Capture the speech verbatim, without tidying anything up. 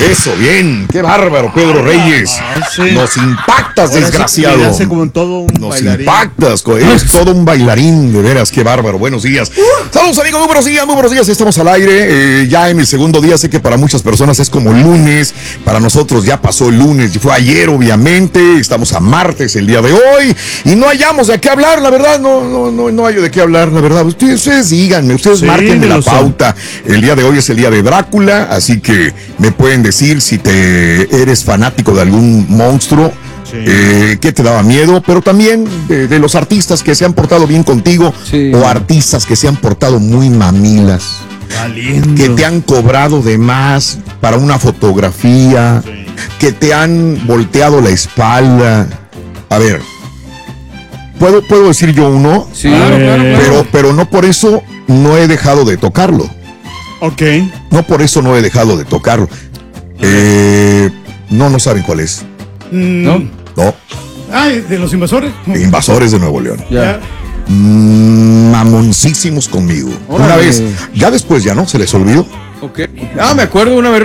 Eso, bien. Qué bárbaro, Pedro Reyes. Ah, sí. Nos impactas, Ahora desgraciado. sí, hace como todo un Nos bailarín. impactas, co- eres todo un bailarín, de veras, qué bárbaro. Buenos días. Saludos, amigos, muy buenos días, muy buenos días. Estamos al aire, eh, ya en el segundo día. Sé que para muchas personas es como lunes, para nosotros ya pasó el lunes, fue ayer, obviamente. Estamos a martes el día de hoy y no hayamos de qué hablar, la verdad, no, no, no, no hay de qué hablar, la verdad. Ustedes, ustedes díganme, ustedes Sí, marquen la lo sé. pauta. El día de hoy es el día de Drácula, así que me pueden decir si te eres fanático de algún monstruo. Sí. Eh, que te daba miedo, pero también de, de los artistas que se han portado bien contigo, Sí. o artistas que se han portado muy mamilas, Valiendo. que te han cobrado de más para una fotografía, Sí. que te han volteado la espalda. A ver, puedo, puedo decir yo uno, Sí, Claro, claro, claro, claro. pero, pero no por eso no he dejado de tocarlo. Ok. No por eso no he dejado de tocarlo. Eh, no, no saben cuál es. Mm, ¿No? No, Ay, de los invasores. Invasores de Nuevo León. Ya. Mm, mamoncísimos conmigo. Órale. Una vez, ya después ya no, se les olvidó. Ok. Ah, me acuerdo una vez